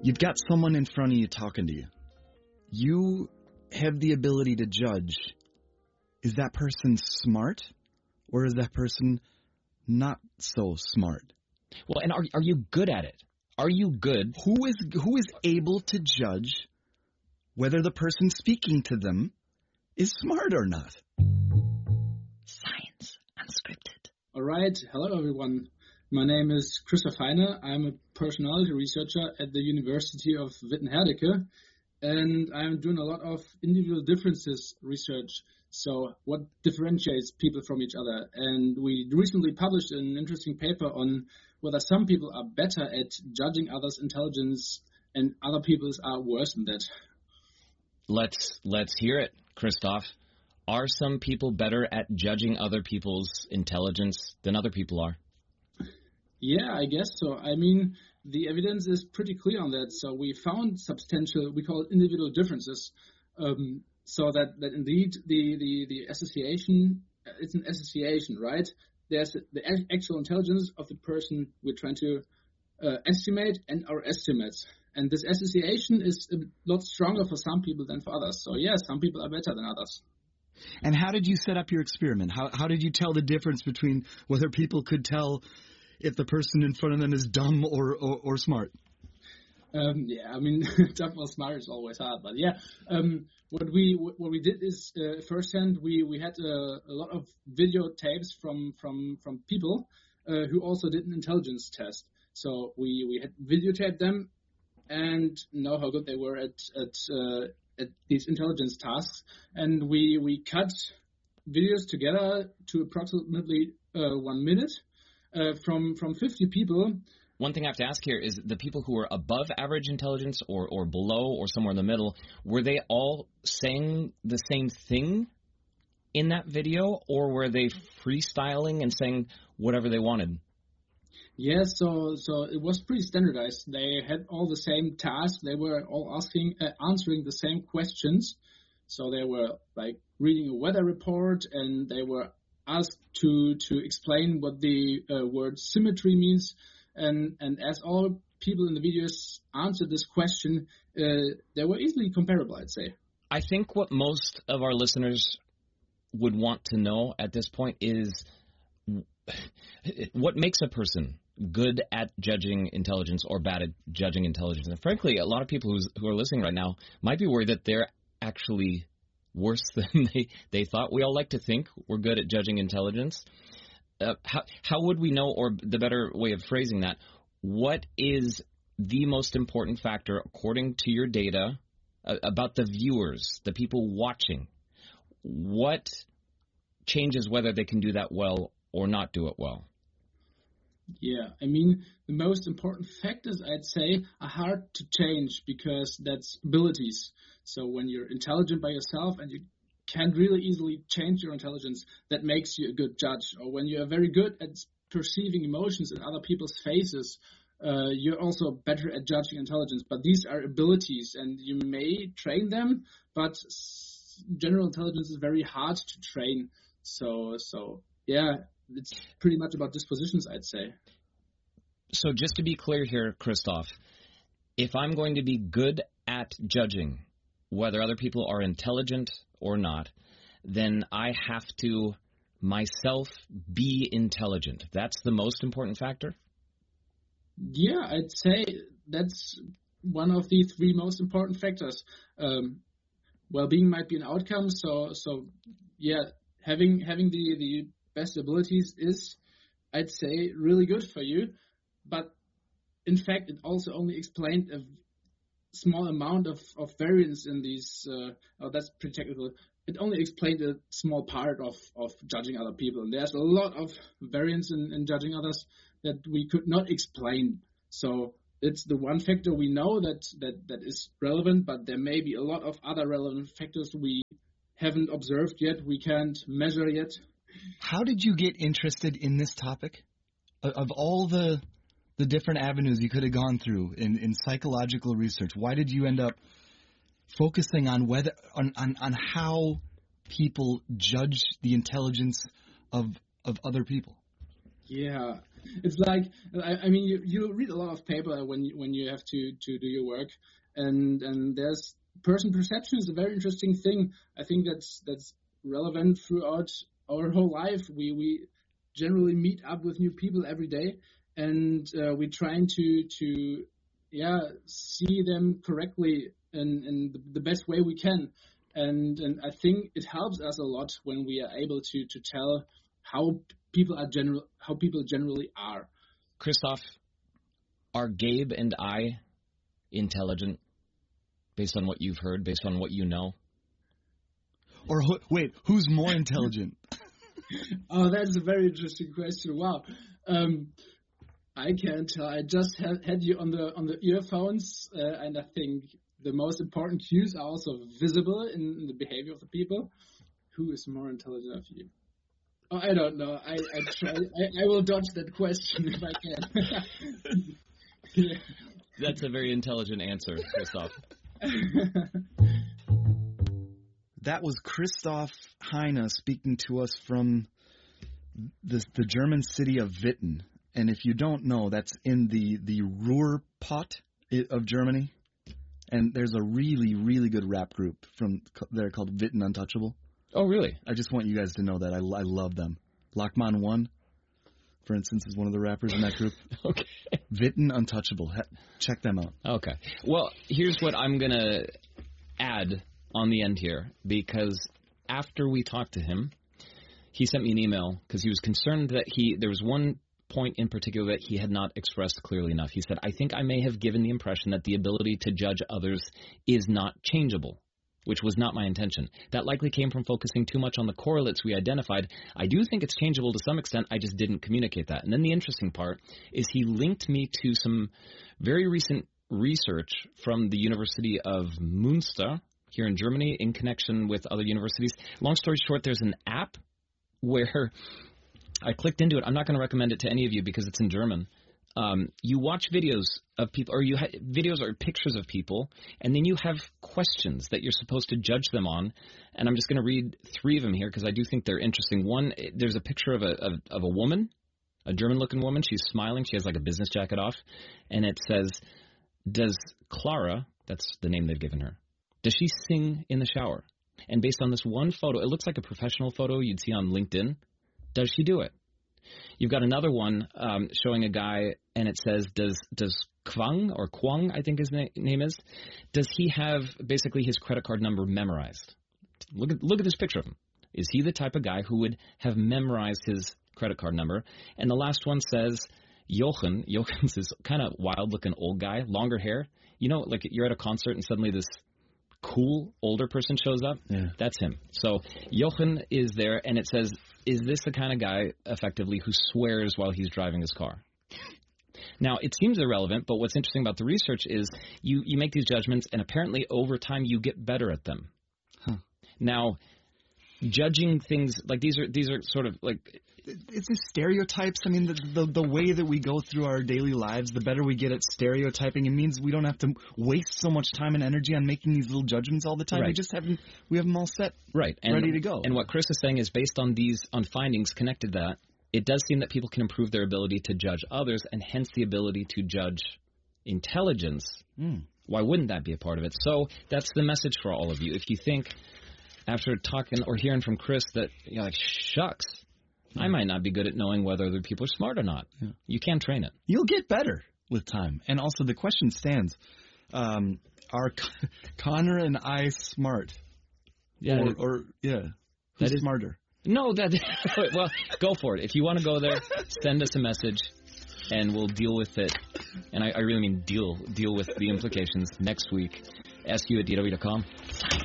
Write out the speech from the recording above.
You've got someone in front of you talking to you. You have the ability to judge, is that person smart or is that person not so smart? Well, and are you good at it? Are you good? Who is able to judge whether the person speaking to them is smart or not? Science Unscripted. All right. Hello, everyone. My name is Christoph Heine. I'm a personality researcher at the University of Witten-Herdecke, and I'm doing a lot of individual differences research. So what differentiates people from each other? And we recently published an interesting paper on whether some people are better at judging others' intelligence and other people's are worse than that. Let's hear it, Christoph. Are some people better at judging other people's intelligence than other people are? Yeah, I guess so. I mean, the evidence is pretty clear on that. So we found substantial, we call it individual differences. So that indeed the association, it's an association, right? There's the actual intelligence of the person we're trying to estimate and our estimates. And this association is a lot stronger for some people than for others. So yeah, some people are better than others. And how did you set up your experiment? How did you tell the difference between whether people could tell if the person in front of them is dumb or smart? Yeah, I mean, dumb or smart is always hard, but yeah. What we did is firsthand we had a lot of video tapes from people who also did an intelligence test. So we had videotaped them and know how good they were at these intelligence tasks, and we cut videos together to approximately 1 minute from 50 people. One thing I have to ask here is the people who were above average intelligence or below or somewhere in the middle, were they all saying the same thing in that video, or were they freestyling and saying whatever they wanted? Yeah, so it was pretty standardized. They had all the same tasks. They were all answering the same questions. So they were like reading a weather report, and they were asked to explain what the word symmetry means. And as all people in the videos answered this question, they were easily comparable, I'd say. I think what most of our listeners would want to know at this point is what makes a person good at judging intelligence or bad at judging intelligence. And frankly, a lot of people who are listening right now might be worried that they're actually worse than they thought. We all like to think we're good at judging intelligence. How would we know, or the better way of phrasing that, what is the most important factor, according to your data, about the viewers, the people watching? What changes whether they can do that well or not do it well? Yeah, I mean, the most important factors, I'd say, are hard to change because that's abilities. So when you're intelligent by yourself and you can't really easily change your intelligence, that makes you a good judge. Or when you're very good at perceiving emotions in other people's faces, you're also better at judging intelligence. But these are abilities, and you may train them, but general intelligence is very hard to train. So yeah, it's pretty much about dispositions, I'd say. So just to be clear here, Christoph, if I'm going to be good at judging whether other people are intelligent or not, then I have to myself be intelligent. That's the most important factor? Yeah, I'd say that's one of the three most important factors. Well-being might be an outcome, so yeah, having the best abilities is, I'd say, really good for you. But in fact, it also only explained a small amount of variance in these. That's pretty technical. It only explained a small part of judging other people. And there's a lot of variance in judging others that we could not explain. So it's the one factor we know that is relevant, but there may be a lot of other relevant factors we haven't observed yet, we can't measure yet. How did you get interested in this topic? Of all the different avenues you could have gone through in psychological research, why did you end up focusing on on how people judge the intelligence of other people? Yeah, it's like I mean you read a lot of paper when you have to do your work, and there's person perception is a very interesting thing. I think that's relevant throughout our whole life. We generally meet up with new people every day, and we're trying to see them correctly in the best way we can, and I think it helps us a lot when we are able to tell how people generally are. Christoph, are Gabe and I intelligent based on what you've heard, based on what you know? Or wait, who's more intelligent? Oh, that's a very interesting question. Wow. I can't tell. I just had you on the earphones, and I think the most important cues are also visible in the behavior of the people. Who is more intelligent of you? Oh, I don't know. I try. I will dodge that question if I can. Yeah. That's a very intelligent answer, Christoph. That was Christoph Heine speaking to us from the German city of Witten. And if you don't know, that's in the Ruhrpott of Germany. And there's a really, really good rap group from there called Witten Untouchable. Oh, really? I just want you guys to know that. I love them. Lachmann 1, for instance, is one of the rappers in that group. Okay. Witten Untouchable. Check them out. Okay. Well, here's what I'm going to add on the end here, because after we talked to him, he sent me an email because he was concerned that there was one point in particular that he had not expressed clearly enough. He said, I think I may have given the impression that the ability to judge others is not changeable, which was not my intention. That likely came from focusing too much on the correlates we identified. I do think it's changeable to some extent. I just didn't communicate that. And then the interesting part is he linked me to some very recent research from the University of Münster here in Germany in connection with other universities. Long story short, there's an app where I clicked into it. I'm not going to recommend it to any of you because it's in German. You watch videos of people, or you videos or pictures of people, and then you have questions that you're supposed to judge them on. And I'm just going to read 3 of them here because I do think they're interesting. One, there's a picture of a woman, a German-looking woman. She's smiling. She has like a business jacket off, and it says, "Does Clara," that's the name they've given her, "does she sing in the shower?" And based on this one photo, it looks like a professional photo you'd see on LinkedIn. Does she do it? You've got another one showing a guy, and it says, does Kwang, or Kwang, I think his name is, does he have basically his credit card number memorized? Look at this picture of him. Is he the type of guy who would have memorized his credit card number? And the last one says, Jochen. Jochen's this kind of wild-looking old guy, longer hair. You know, like you're at a concert and suddenly this cool older person shows up? Yeah. That's him. So Jochen is there, and it says, is this the kind of guy, effectively, who swears while he's driving his car? Now, it seems irrelevant, but what's interesting about the research is you make these judgments, and apparently over time you get better at them. Huh. Now, judging things, like these are sort of like... It's the stereotypes. I mean, the way that we go through our daily lives, the better we get at stereotyping. It means we don't have to waste so much time and energy on making these little judgments all the time. Right. We have them all set, right, and ready to go. And what Chris is saying is, based on findings connected to that, it does seem that people can improve their ability to judge others, and hence the ability to judge intelligence. Why wouldn't that be a part of it? So that's the message for all of you. If you think, after talking or hearing from Chris, that you're like, shucks, I might not be good at knowing whether other people are smart or not. Yeah. You can train it. You'll get better with time. And also the question stands, are Connor and I smart? Yeah. Who's smarter? No, well, go for it. If you want to go there, send us a message and we'll deal with it. And I really mean deal with the implications next week. SU@DW.com.